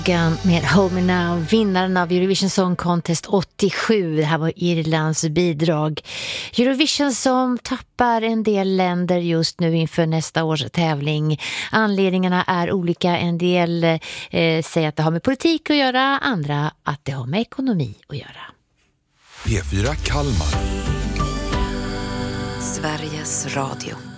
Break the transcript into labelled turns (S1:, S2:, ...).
S1: Med Hold Me Now, vinnaren av Eurovision Song Contest 87. Det här var Irlands bidrag. Eurovision som tappar en del länder just nu inför nästa års tävling. Anledningarna är olika. En del säger att det har med politik att göra, andra att det har med ekonomi att göra.
S2: P4 Kalmar.
S3: Sveriges Radio.